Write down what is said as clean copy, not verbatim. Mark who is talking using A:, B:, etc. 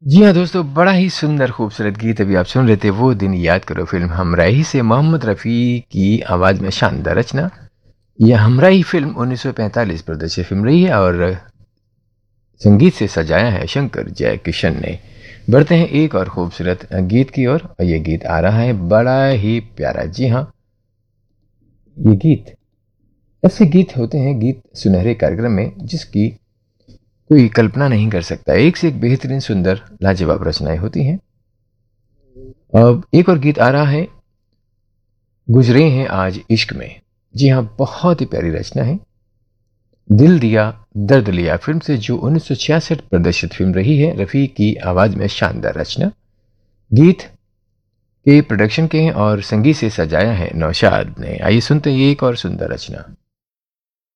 A: जी हाँ दोस्तों, बड़ा ही सुंदर खूबसूरत गीत अभी आप सुन रहे थे। वो दिन याद करो फिल्म हमराही से मोहम्मद रफ़ी की आवाज़ में शानदार रचना। यह हमराही फिल्म 1945 प्रदर्शित फिल्म रही है और संगीत से सजाया है शंकर जयकिशन ने। बढ़ते हैं एक और खूबसूरत गीत की ओर और ये गीत आ रहा है बड़ा ही प्यारा। जी हाँ, ये गीत ऐसे गीत होते हैं, गीत सुनहरे कार्यक्रम में जिसकी कोई कल्पना नहीं कर सकता। एक से एक बेहतरीन सुंदर लाजवाब रचनाएं होती हैं। अब एक और गीत आ रहा है, गुजरे हैं आज इश्क में। जी हाँ, बहुत ही प्यारी रचना है। दिल दिया दर्द लिया फिल्म से, जो 1966 प्रदर्शित फिल्म रही है। रफ़ी की आवाज में शानदार रचना। गीत के प्रोडक्शन के हैं और संगीत से सजाया है नौशाद ने। आइए सुनते हैं ये एक और सुंदर रचना।